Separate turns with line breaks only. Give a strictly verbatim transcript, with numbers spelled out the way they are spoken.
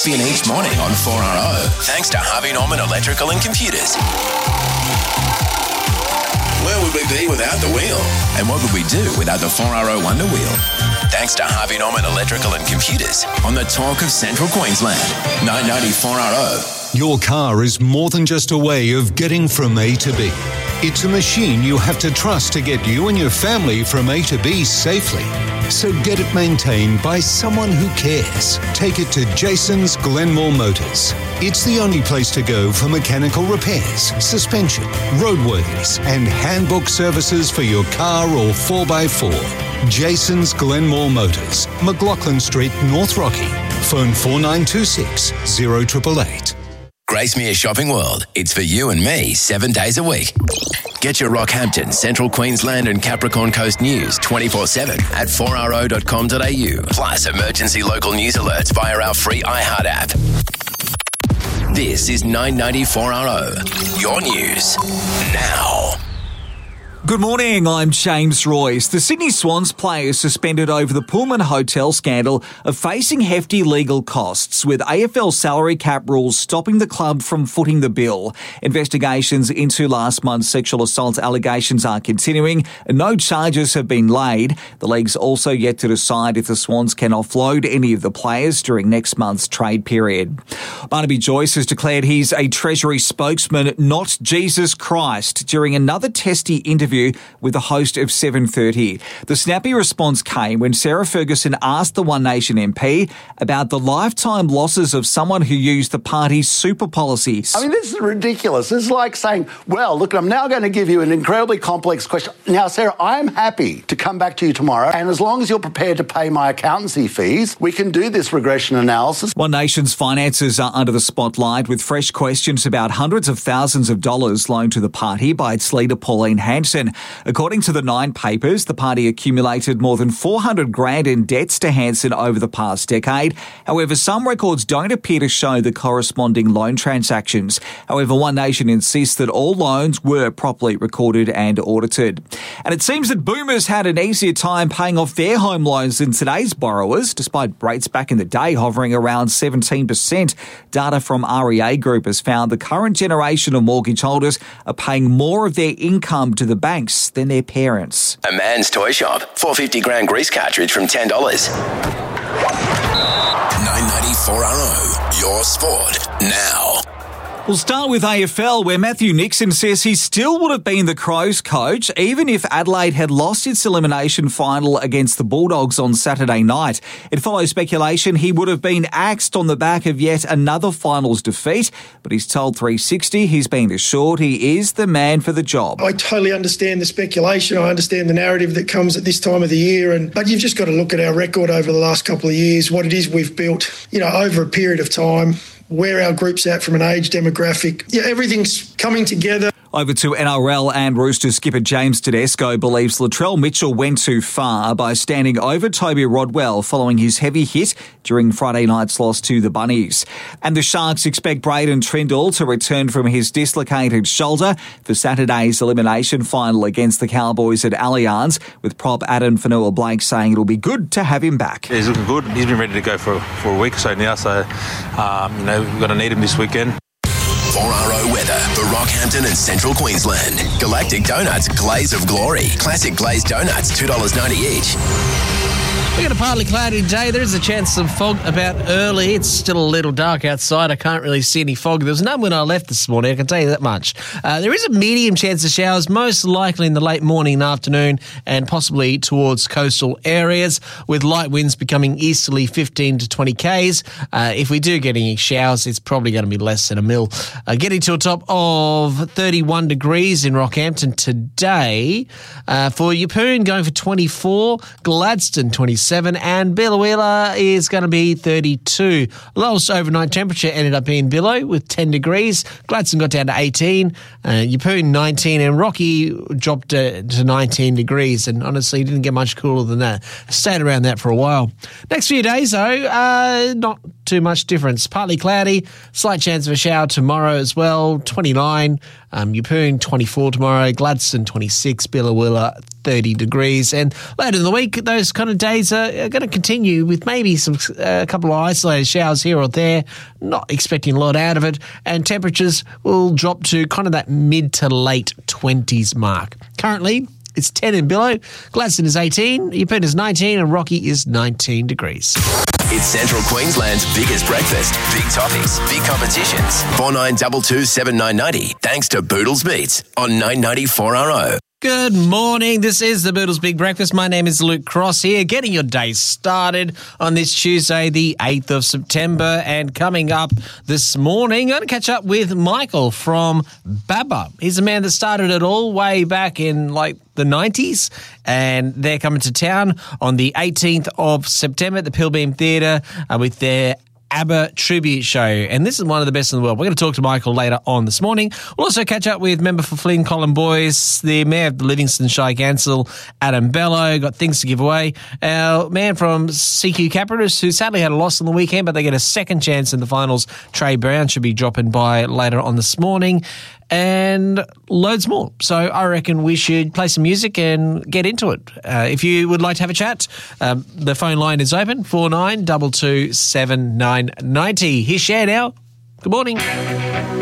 In each morning on four R O, thanks to Harvey Norman Electrical and Computers. Where would we be without the wheel? And what would we do without the four R O Wonder Wheel? Thanks to Harvey Norman Electrical and Computers on the talk of Central Queensland. nine ninety four R O.
Your car is more than just a way of getting from A to B. It's a machine you have to trust to get you and your family from A to B safely. So get it maintained by someone who cares. Take it to Jason's Glenmore Motors. It's the only place to go for mechanical repairs, suspension, roadworthies, and handbook services for your car or four by four. Jason's Glenmore Motors, McLaughlin Street, North Rocky. Phone four nine two six, zero eight eight eight.
Gracemere Shopping World. It's for you and me seven days a week. Get your Rockhampton, Central Queensland and Capricorn Coast news twenty-four seven at four r o dot com dot a u. Plus emergency local news alerts via our free iHeart app. This is nine ninety four R O. Your news now.
Good morning, I'm James Royce. The Sydney Swans players suspended over the Pullman Hotel scandal are facing hefty legal costs, with A F L salary cap rules stopping the club from footing the bill. Investigations into last month's sexual assault allegations are continuing and no charges have been laid. The league's also yet to decide if the Swans can offload any of the players during next month's trade period. Barnaby Joyce has declared he's a Treasury spokesman, not Jesus Christ, during another testy interview with the host of seven thirty. The snappy response came when Sarah Ferguson asked the One Nation M P about the lifetime losses of someone who used the party's super policies.
I mean, this is ridiculous. This is like saying, well, look, I'm now going to give you an incredibly complex question. Now, Sarah, I'm happy to come back to you tomorrow, and as long as you're prepared to pay my accountancy fees, we can do this regression analysis.
One Nation's finances are under the spotlight, with fresh questions about hundreds of thousands of dollars loaned to the party by its leader Pauline Hanson. According to the Nine papers, the party accumulated more than four hundred grand in debts to Hanson over the past decade. However, some records don't appear to show the corresponding loan transactions. However, One Nation insists that all loans were properly recorded and audited. And it seems that boomers had an easier time paying off their home loans than today's borrowers, despite rates back in the day hovering around seventeen percent. Data from R E A Group has found the current generation of mortgage holders are paying more of their income to the banks than their parents.
A Man's Toy Shop. four hundred fifty gram grease cartridge from ten dollars. nine ninety-four R O. Your sport now.
We'll start with A F L, where Matthew Nixon says he still would have been the Crows coach even if Adelaide had lost its elimination final against the Bulldogs on Saturday night. It follows speculation he would have been axed on the back of yet another finals defeat, but he's told three sixty he's been assured he is the man for the job.
I totally understand the speculation. I understand the narrative that comes at this time of the year, and but you've just got to look at our record over the last couple of years, what it is we've built, you know, over a period of time, where our group's at from an age demographic. Yeah, everything's coming together.
Over to N R L, and Roosters skipper James Tedesco believes Latrell Mitchell went too far by standing over Toby Rodwell following his heavy hit during Friday night's loss to the Bunnies. And the Sharks expect Braden Trindle to return from his dislocated shoulder for Saturday's elimination final against the Cowboys at Allianz, with prop Adam Fanua-Blake saying it'll be good to have him back.
He's looking good. He's been ready to go for, for a week or so now, so um, you know, we've got to need him this weekend.
four R O weather for Rockhampton and Central Queensland. Galactic Donuts Glaze of Glory. Classic glazed donuts, two dollars ninety each.
We've got a partly cloudy day. There is a chance of fog about early. It's still a little dark outside. I can't really see any fog. There was none when I left this morning, I can tell you that much. Uh, there is a medium chance of showers, most likely in the late morning and afternoon, and possibly towards coastal areas, with light winds becoming easterly fifteen to twenty kays. Uh, if we do get any showers, it's probably going to be less than a mil. Uh, getting to a top of thirty-one degrees in Rockhampton today. Uh, for Yeppoon, going for twenty-four. Gladstone, twenty-seven. And Biloela is going to be thirty-two. Lowest overnight temperature ended up being Billow with ten degrees. Gladstone got down to eighteen. Uh, Yeppoon, nineteen. And Rocky dropped to, to nineteen degrees. And honestly, didn't get much cooler than that. Stayed around that for a while. Next few days, though, uh, not too much difference. Partly cloudy. Slight chance of a shower tomorrow as well. twenty-nine. Um, Yeppoon, twenty-four tomorrow. Gladstone, twenty-six. Biloela, thirty degrees. And later in the week, those kind of days are, are going to continue with maybe some a uh, couple of isolated showers here or there. Not expecting a lot out of it. And temperatures will drop to kind of that mid to late twenties mark. Currently, it's ten in Billow, Gladstone is eighteen, Yeppoon is nineteen, and Rocky is nineteen degrees.
It's Central Queensland's biggest breakfast. Big topics, big competitions. four nine two two seven nine nine zero. Thanks to Boodles Beats on nine ninety four R O.
Good morning. This is the Boodles Big Breakfast. My name is Luke Cross here, getting your day started on this Tuesday, the eighth of September. And coming up this morning, I'm going to catch up with Michael from Baba. He's a man that started it all way back in like the nineties, and they're coming to town on the eighteenth of September at the Pilbeam Theatre uh, with their ABBA tribute show, and this is one of the best in the world. We're going to talk to Michael later on this morning. We'll also catch up with member for Flynn Colin Boyce, the mayor of Livingston Shire Council, Adam Bello. Got things to give away. Our man from C Q Capitalist, who sadly had a loss on the weekend, but they get a second chance in the finals. Trey Brown should be dropping by later on this morning, and loads more. So I reckon we should play some music and get into it. Uh, if you would like to have a chat, um, the phone line is open, four nine two two seven nine nine zero. Here's Cher now. Good morning.